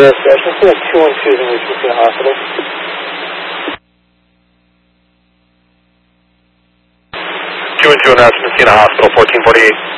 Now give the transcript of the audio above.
Yes, Messina 212 is in East Messina Hospital. 212 in Messina Hospital, 1448.